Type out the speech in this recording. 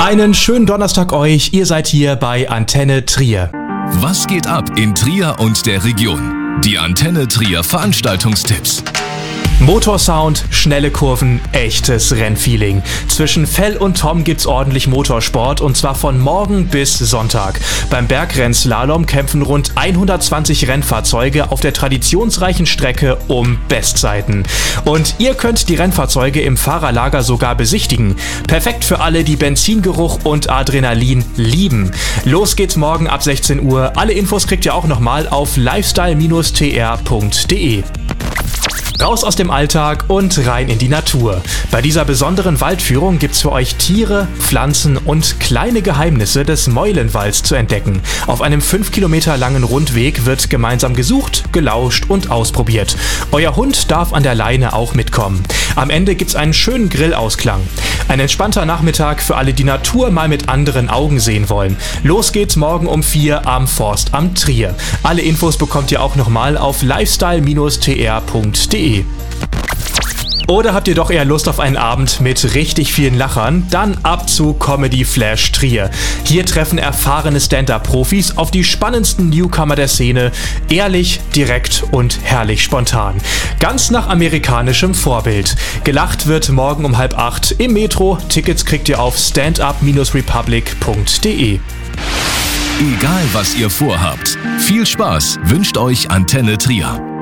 Einen schönen Donnerstag euch, ihr seid hier bei Antenne Trier. Was geht ab in Trier und der Region? Die Antenne Trier Veranstaltungstipps. Motorsound, schnelle Kurven, echtes Rennfeeling. Zwischen Fell und Tom gibt's ordentlich Motorsport und zwar von morgen bis Sonntag. Beim Bergrennslalom kämpfen rund 120 Rennfahrzeuge auf der traditionsreichen Strecke um Bestzeiten. Und ihr könnt die Rennfahrzeuge im Fahrerlager sogar besichtigen. Perfekt für alle, die Benzingeruch und Adrenalin lieben. Los geht's morgen ab 16 Uhr. Alle Infos kriegt ihr auch nochmal auf lifestyle-tr.de. Raus aus dem Alltag und rein in die Natur. Bei dieser besonderen Waldführung gibt's für euch Tiere, Pflanzen und kleine Geheimnisse des Meulenwalds zu entdecken. Auf einem 5 Kilometer langen Rundweg wird gemeinsam gesucht, gelauscht und ausprobiert. Euer Hund darf an der Leine auch mitkommen. Am Ende gibt's einen schönen Grillausklang. Ein entspannter Nachmittag für alle, die Natur mal mit anderen Augen sehen wollen. Los geht's morgen um 4 am Forstamt Trier. Alle Infos bekommt ihr auch nochmal auf lifestyle-tr.de. Oder habt ihr doch eher Lust auf einen Abend mit richtig vielen Lachern? Dann ab zu Comedy Flash Trier. Hier treffen erfahrene Stand-Up-Profis auf die spannendsten Newcomer der Szene. Ehrlich, direkt und herrlich spontan. Ganz nach amerikanischem Vorbild. Gelacht wird morgen um 7:30 im Metro. Tickets kriegt ihr auf standup-republic.de. Egal was ihr vorhabt, viel Spaß wünscht euch Antenne Trier.